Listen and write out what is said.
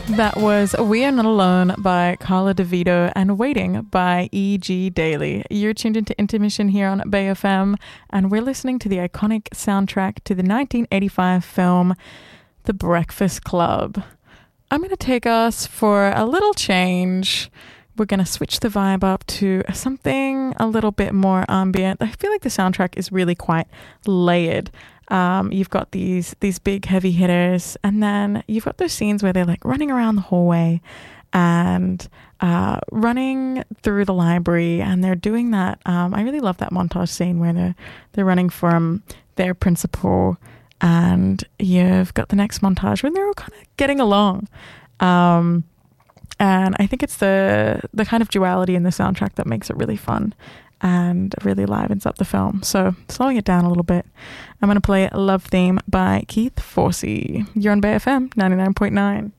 That was We Are Not Alone by Carla DeVito and Waiting by E.G. Daily. You're tuned into Intermission here on Bay FM, and we're listening to the iconic soundtrack to the 1985 film The Breakfast Club. I'm going to take us for a little change. We're going to switch the vibe up to something a little bit more ambient. I feel like the soundtrack is really quite layered. You've got these big heavy hitters, and then you've got those scenes where they're like running around the hallway and running through the library, and they're doing that. I really love that montage scene where they're running from their principal, and you've got the next montage when they're all kind of getting along. And I think it's the kind of duality in the soundtrack that makes it really fun and really livens up the film. So slowing it down a little bit, I'm going to play Love Theme by Keith Forsey. You're on Bay FM 99.9.